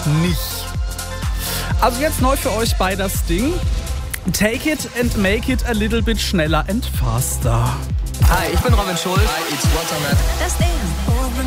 nicht. Also jetzt neu für euch bei das Ding. Take it and make it a little bit schneller and faster. Hi, ich bin Robin Schulz. Hi, it's Waterman. Das Ding.